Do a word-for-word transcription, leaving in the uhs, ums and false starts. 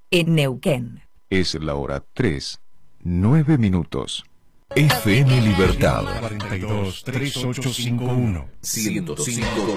en Neuquén. Es la hora tres, nueve minutos. F M Libertad. cuarenta y dos, treinta y ocho cincuenta y uno. ciento cinco